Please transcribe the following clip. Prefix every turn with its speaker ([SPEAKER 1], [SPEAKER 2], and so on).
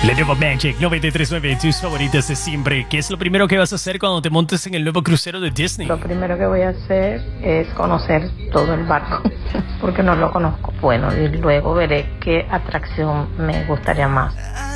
[SPEAKER 1] La nueva Magic 93.9, tus favoritas de siempre. ¿Qué es lo primero que vas a hacer cuando te montes en el nuevo crucero de Disney?
[SPEAKER 2] Lo primero que voy a hacer es conocer todo el barco, porque no lo conozco. Bueno, y luego veré qué atracción me gustaría más.